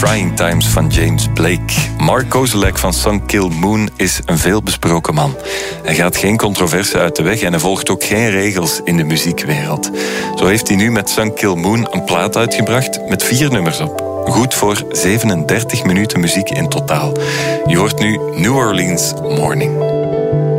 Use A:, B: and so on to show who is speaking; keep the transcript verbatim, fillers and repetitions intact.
A: Trying Times van James Blake. Mark Kozelek van Sun Kil Moon is een veelbesproken man. Hij gaat geen controverse uit de weg en hij volgt ook geen regels in de muziekwereld. Zo heeft hij nu met Sun Kil Moon een plaat uitgebracht met vier nummers op. Goed voor zevenendertig minuten muziek in totaal. Je hoort nu New Orleans Morning.